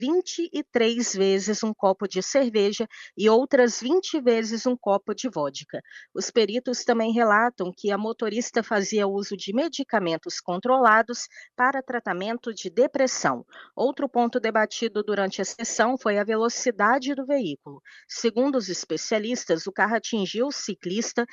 23 vezes um copo de cerveja e outras 20 vezes um copo de vodka. Os peritos também relatam que a motorista fazia uso de medicamentos controlados para tratamento de depressão. Outro ponto debatido durante a sessão foi a velocidade do veículo. Segundo os especialistas, o carro atingiu o ciclista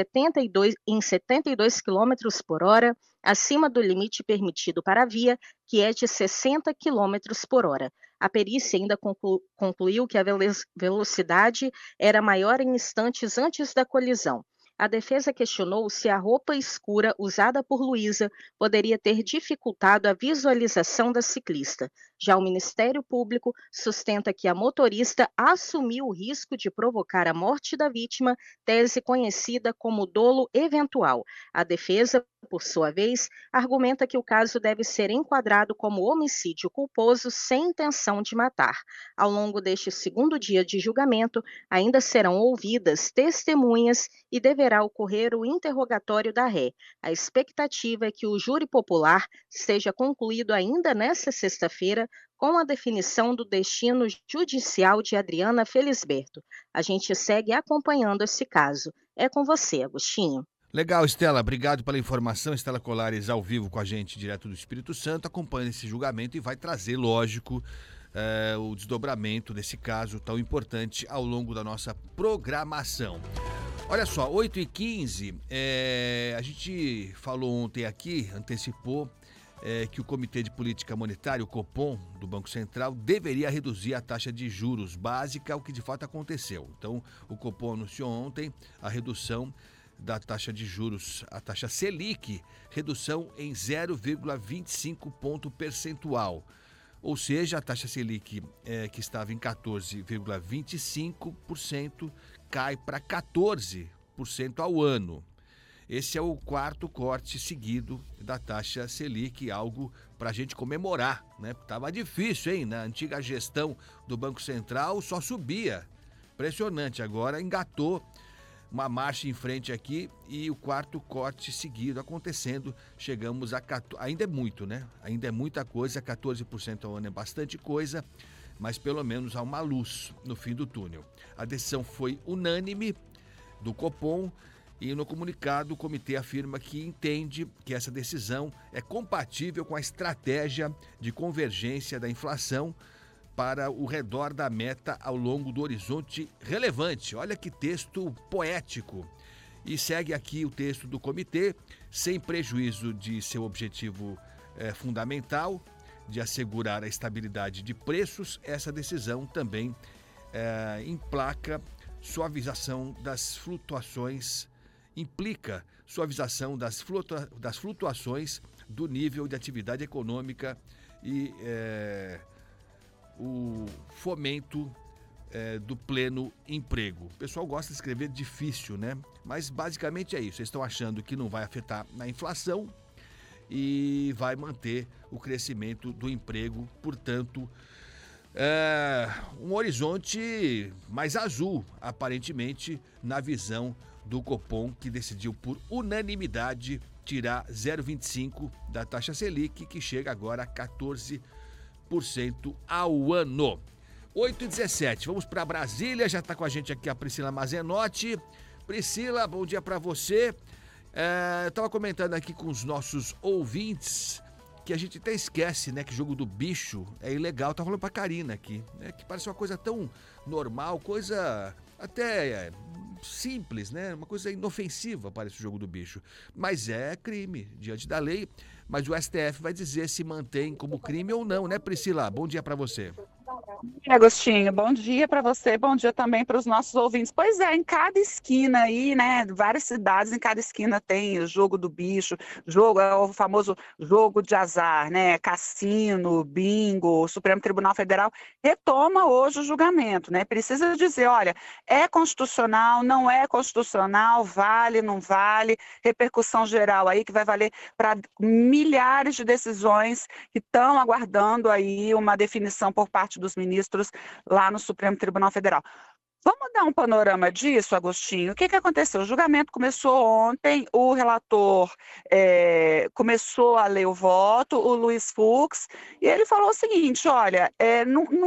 72 quilômetros por hora, acima do limite permitido para a via, que é de 60 quilômetros por hora. A perícia ainda concluiu que a velocidade era maior em instantes antes da colisão. A defesa questionou se a roupa escura usada por Luísa poderia ter dificultado a visualização da ciclista. Já o Ministério Público sustenta que a motorista assumiu o risco de provocar a morte da vítima, tese conhecida como dolo eventual. A defesa, por sua vez, argumenta que o caso deve ser enquadrado como homicídio culposo sem intenção de matar. Ao longo deste segundo dia de julgamento, ainda serão ouvidas testemunhas e deverá ocorrer o interrogatório da ré. A expectativa é que o júri popular seja concluído ainda nesta sexta-feira com a definição do destino judicial de Adriana Felisberto. A gente segue acompanhando esse caso. É com você, Agostinho. Legal, Estela, obrigado pela informação. Estela Colares ao vivo com a gente, direto do Espírito Santo, acompanha esse julgamento e vai trazer, lógico, o desdobramento desse caso tão importante ao longo da nossa programação. Olha só, 8h15, a gente falou ontem aqui, antecipou, que o Comitê de Política Monetária, o Copom, do Banco Central, deveria reduzir a taxa de juros básica, o que de fato aconteceu. Então, o Copom anunciou ontem a redução da taxa de juros, a taxa Selic, redução em 0,25 ponto percentual. Ou seja, a taxa Selic, que estava em 14,25%, cai para 14% ao ano. Esse é o quarto corte seguido da taxa Selic, algo para a gente comemorar, né? Estava difícil, hein? Na antiga gestão do Banco Central só subia. Impressionante, agora engatou uma marcha em frente aqui e o quarto corte seguido acontecendo. Chegamos a 14%, ainda é muito, né? Ainda é muita coisa, 14% ao ano é bastante coisa, mas pelo menos há uma luz no fim do túnel. A decisão foi unânime do Copom e no comunicado o comitê afirma que entende que essa decisão é compatível com a estratégia de convergência da inflação para o redor da meta ao longo do horizonte relevante. Olha que texto poético. E segue aqui o texto do comitê, sem prejuízo de seu objetivo fundamental, de assegurar a estabilidade de preços. Essa decisão também implica suavização das flutuações do nível de atividade econômica e o fomento do pleno emprego. O pessoal gosta de escrever difícil, né? Mas basicamente é isso. Eles estão achando que não vai afetar na inflação e vai manter o crescimento do emprego. Portanto, um horizonte mais azul, aparentemente, na visão do Copom, que decidiu por unanimidade tirar 0,25 da taxa Selic, que chega agora a 14% ao ano. 8h17, vamos para Brasília, já está com a gente aqui a Priscila Mazenotti. Priscila, bom dia para você. Eu estava comentando aqui com os nossos ouvintes que a gente até esquece, né, que jogo do bicho é ilegal. Tá falando pra Karina aqui, né, que parece uma coisa tão normal, coisa até simples, né, uma coisa inofensiva parece o jogo do bicho, mas é crime diante da lei. Mas o STF vai dizer se mantém como crime ou não, né, Priscila? Bom dia para você. Agostinho, bom dia para você, bom dia também para os nossos ouvintes. Pois é, em cada esquina aí, né, várias cidades, em cada esquina tem o jogo do bicho, jogo, é o famoso jogo de azar, né, cassino, bingo. O Supremo Tribunal Federal retoma hoje o julgamento, né, precisa dizer, olha, é constitucional, não é constitucional, vale, não vale, repercussão geral aí que vai valer para milhares de decisões que estão aguardando aí uma definição por parte dos ministros lá no Supremo Tribunal Federal. Vamos dar um panorama disso, Agostinho? O que aconteceu? O julgamento começou ontem, o relator começou a ler o voto, o Luiz Fux, e ele falou o seguinte, olha, não